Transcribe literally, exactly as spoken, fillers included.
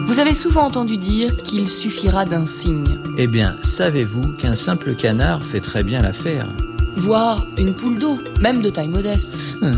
Vous avez souvent entendu dire qu'il suffira d'un signe. Eh bien, savez-vous qu'un simple canard fait très bien l'affaire ? Voire une poule d'eau, même de taille modeste. Hum,